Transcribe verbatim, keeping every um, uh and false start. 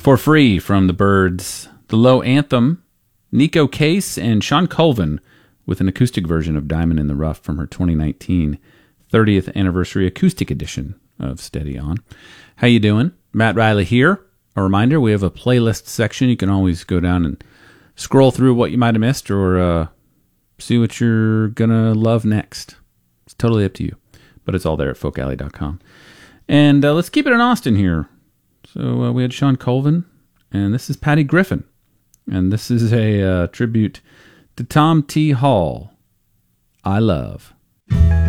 For Free from the Byrds, the Low Anthem, Nico Case, and Sean Colvin with an acoustic version of Diamond in the Rough from her twenty nineteen thirtieth anniversary acoustic edition of Steady On. How you doing? Matt Riley here. A reminder, we have a playlist section. You can always go down and scroll through what you might have missed or uh, see what you're going to love next. It's totally up to you, but it's all there at folk alley dot com. And uh, let's keep it in Austin here. So uh, we had Sean Colvin, and this is Patty Griffin. And this is a uh, tribute to Tom T. Hall. I Love.